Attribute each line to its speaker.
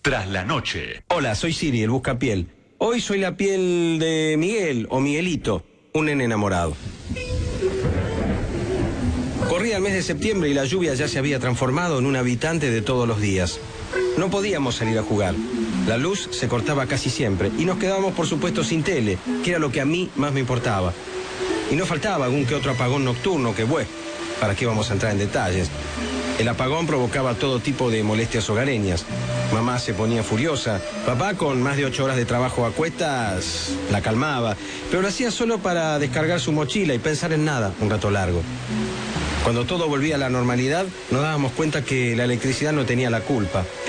Speaker 1: Tras la noche.
Speaker 2: Hola, soy Siri, el buscapiel. Hoy soy la piel de Miguel o Miguelito, un nene enamorado. Corría el mes de septiembre y la lluvia ya se había transformado en un habitante de todos los días. No podíamos salir a jugar. La luz se cortaba casi siempre y nos quedábamos, por supuesto, sin tele, que era lo que a mí más me importaba. Y no faltaba algún que otro apagón nocturno que, bueno, ¿para qué vamos a entrar en detalles? El apagón provocaba todo tipo de molestias hogareñas. Mamá se ponía furiosa. Papá, con más de 8 horas de trabajo a cuestas, la calmaba. Pero lo hacía solo para descargar su mochila y pensar en nada un rato largo. Cuando todo volvía a la normalidad, nos dábamos cuenta que la electricidad no tenía la culpa.